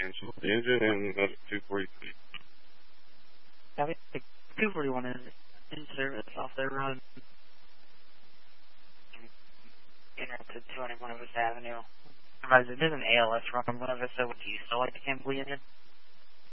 Cancel the engine and that's 243. Yeah, the 241 is in service off their run. Interrupted 221 West Avenue. It is an ALS run. One of us, so would you still like to cancel the engine?